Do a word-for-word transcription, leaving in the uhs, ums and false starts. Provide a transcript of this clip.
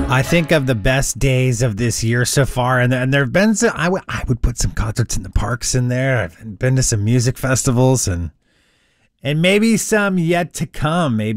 I think of the best days of this year so far, and, and there have been some, I, w- I would put some concerts in the parks in there. I've been to some music festivals, and and maybe some yet to come. Maybe